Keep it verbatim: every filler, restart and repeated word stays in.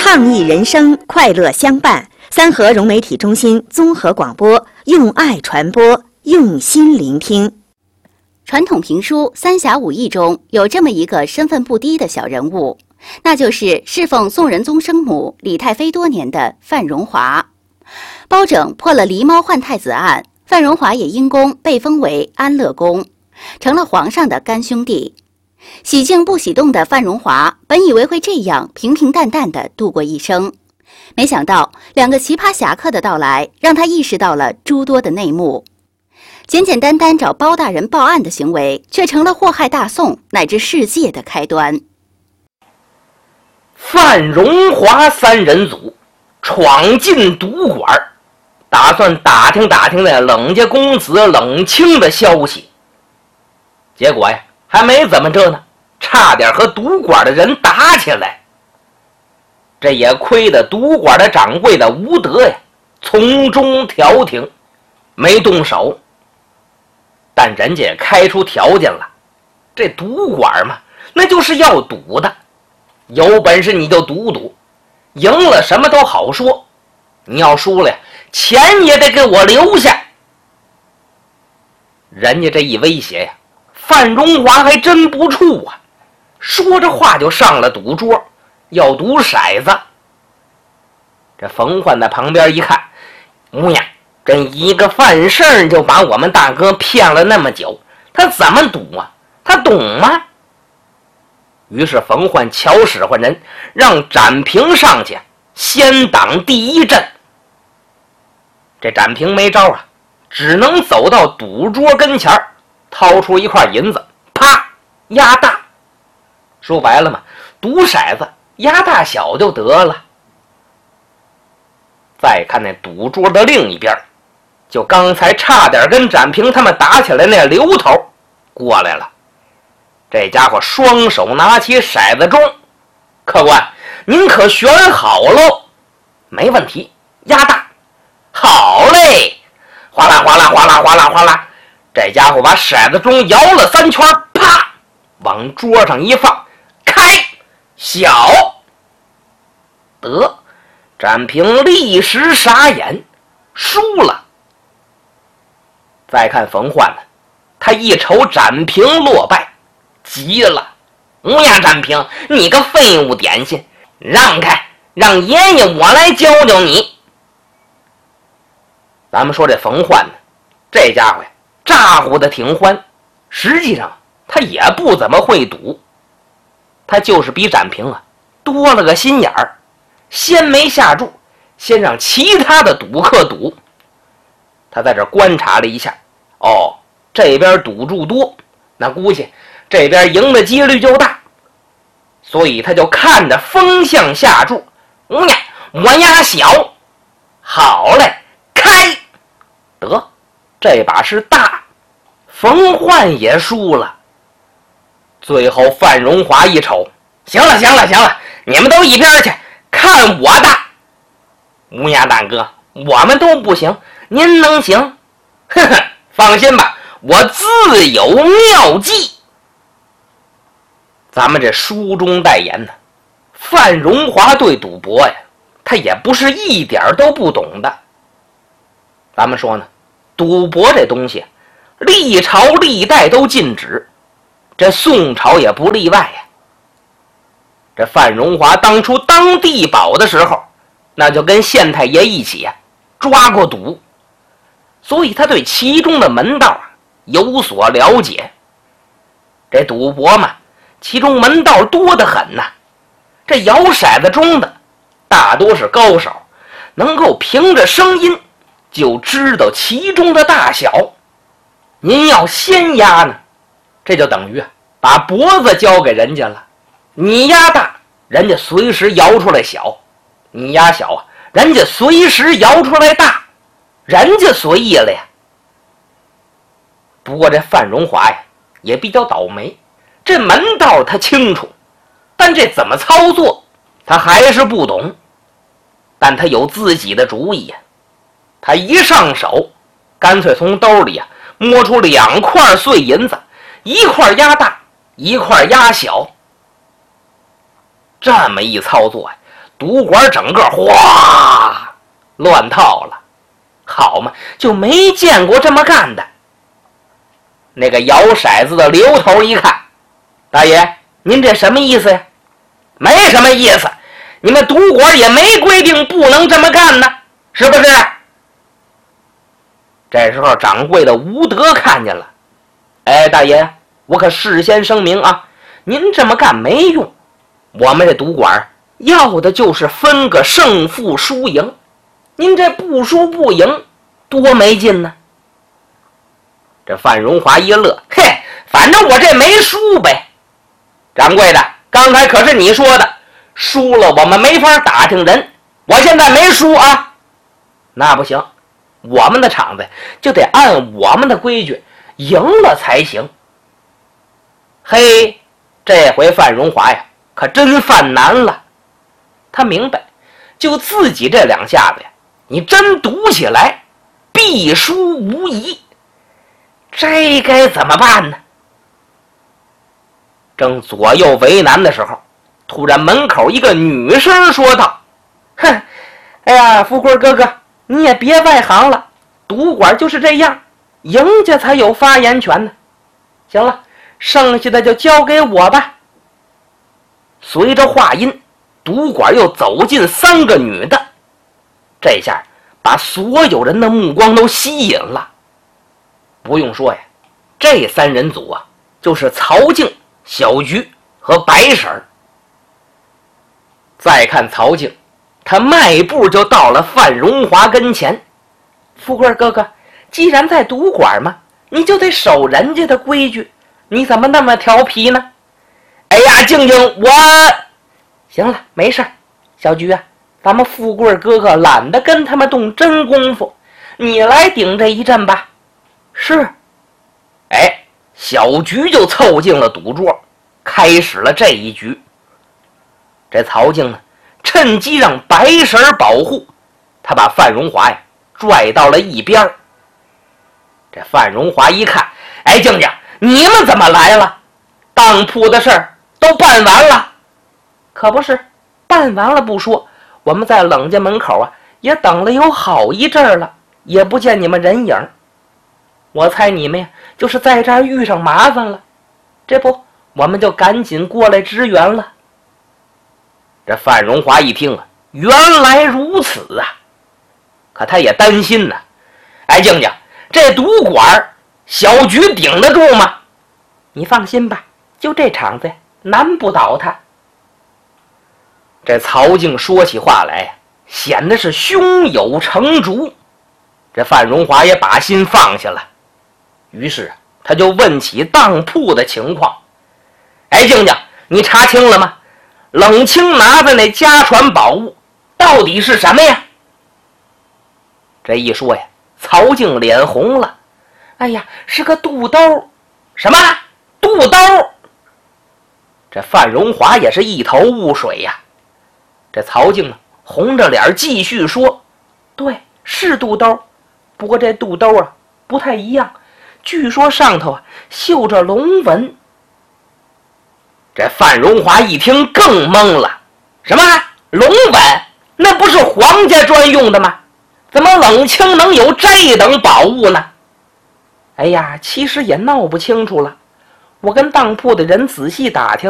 抗疫人生，快乐相伴。三河融媒体中心综合广播，用爱传播，用心聆听。 传统评书《三侠五义》中有这么一个身份不低的小人物，那就是侍奉宋仁宗生母李太妃多年的范荣华。包拯破了狸猫换太子案，范荣华也因功被封为安乐公，成了皇上的干兄弟。喜静不喜动的范荣华本以为会这样平平淡淡地度过一生，没想到两个奇葩侠客的到来，让他意识到了诸多的内幕。简简单单找包大人报案的行为，却成了祸害大宋乃至世界的开端。 范荣华三人组闯进赌馆，打算打听打听那冷家公子冷清的消息。结果呀，还没怎么着呢，差点和赌馆的人打起来。这也亏得赌馆的掌柜的吴德呀，从中调停，没动手。但人家也开出条件了，这赌馆嘛，那就是要赌的，有本事你就赌赌，赢了什么都好说，你要输了呀，钱也得给我留下。人家这一威胁呀，范荣华还真不怵啊，说着话就上了赌桌，要赌骰子。这冯焕在旁边一看，哎呀，这一个范胜就把我们大哥骗了那么久，他怎么赌啊？他懂吗？于是冯焕巧使唤人，让展平上去先挡第一阵。这展平没招啊，只能走到赌桌跟前，掏出一块银子，啪，压大。说白了嘛，赌骰子压大小就得了。再看那赌桌的另一边，就刚才差点跟展平他们打起来那刘头过来了。这家伙双手拿起骰子盅，客官，您可选好喽？没问题，压大。好嘞，哗啦哗啦哗啦哗啦哗啦，这家伙把骰子盅摇了三圈，啪，往桌上一放，开，小，得。展平立时傻眼，输了。再看冯焕呢，他一瞅展平落败，急了：“乌呀，展平，你个废物点心，让开，让爷爷我来教教你。”咱们说这冯焕呢，这家伙呀，咋呼的挺欢，实际上他也不怎么会赌，他就是比展平啊多了个心眼儿。先没下注，先让其他的赌客赌。他在这观察了一下，哦，这边赌注多，那估计这边赢的几率就大，所以他就看着风向下注。嗯呀，我压小，好嘞，开，得，这把是大，冯焕也输了。最后范荣华一瞅，行了行了行了，你们都一边去，看我的！乌鸦大哥，我们都不行，您能行？呵呵，放心吧，我自有妙计。咱们这书中代言呢，范荣华对赌博呀，他也不是一点都不懂的。咱们说呢，赌博这东西，历朝历代都禁止，这宋朝也不例外呀。这范荣华当初当地保的时候，那就跟县太爷一起呀、啊、抓过赌，所以他对其中的门道啊有所了解。这赌博嘛，其中门道多得很呐、啊。这摇骰子中的大多是高手，能够凭着声音就知道其中的大小。您要先压呢，这就等于啊把脖子交给人家了。你压大，人家随时摇出来小；你压小啊，人家随时摇出来大，人家随意了呀。不过这范荣华呀，也比较倒霉，这门道他清楚，但这怎么操作，他还是不懂。但他有自己的主意呀，他一上手，干脆从兜里啊摸出两块碎银子，一块压大，一块压小。这么一操作， 赌馆整个哗乱套了。好嘛，就没见过这么干的。那个摇骰子的刘头一看，大爷，您这什么意思呀？没什么意思，你们赌馆也没规定不能这么干呢，是不是？这时候掌柜的吴德看见了，哎，大爷，我可事先声明啊，您这么干没用，我们这赌馆要的就是分个胜负输赢，您这不输不赢，多没劲呢。这范荣华一乐，嘿，反正我这没输呗。掌柜的，刚才可是你说的，输了我们没法打听人，我现在没输啊。那不行，我们的场子就得按我们的规矩，赢了才行。嘿，这回范荣华呀，可真犯难了。他明白，就自己这两下子呀，你真赌起来，必输无疑。这该怎么办呢？正左右为难的时候，突然门口一个女声说道：“哼，哎呀，富贵哥哥，你也别外行了，赌馆就是这样，赢家才有发言权呢。行了，剩下的就交给我吧。”随着话音，赌馆又走进三个女的，这下把所有人的目光都吸引了。不用说呀，这三人组啊，就是曹静、小菊和白婶儿。再看曹静，他迈步就到了范荣华跟前。富贵哥哥，既然在赌馆嘛，你就得守人家的规矩，你怎么那么调皮呢？哎呀，静静，我行了，没事。小菊啊，咱们富贵哥哥懒得跟他们动真功夫，你来顶这一阵吧。是。哎，小菊就凑近了赌桌，开始了这一局。这曹静呢，趁机让白婶儿保护，他把范荣华呀拽到了一边。这范荣华一看，哎，静静，你们怎么来了？当铺的事儿都办完了。可不是，办完了不说，我们在冷家门口啊也等了有好一阵儿了，也不见你们人影。我猜你们呀就是在这儿遇上麻烦了，这不我们就赶紧过来支援了。这范荣华一听啊，原来如此啊，可他也担心呢。哎，静静，这赌馆小菊顶得住吗？你放心吧，就这场子难不倒他。这曹静说起话来呀，显得是胸有成竹。这范荣华也把心放下了，于是他就问起当铺的情况。哎，静静，你查清了吗？冷清拿的那家传宝物到底是什么呀？这一说呀，曹静脸红了。哎呀，是个肚兜。什么肚兜？这范荣华也是一头雾水呀。这曹静呢，红着脸继续说：对，是肚兜，不过这肚兜啊不太一样，据说上头啊绣着龙纹。这范荣华一听更懵了。什么龙纹？那不是皇家专用的吗？怎么冷清能有这等宝物呢？哎呀，其实也闹不清楚了，我跟当铺的人仔细打听，